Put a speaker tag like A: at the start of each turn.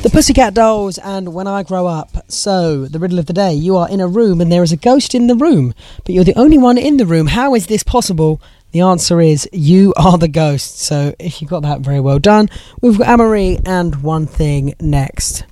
A: The Pussycat Dolls and When I Grow Up. So, the riddle of the day. You are in a room and there is a ghost in the room, but you're the only one in the room. How is this possible? The answer is you are the ghost. So, if you got that, very well done. We've got Anne-Marie and One Thing next.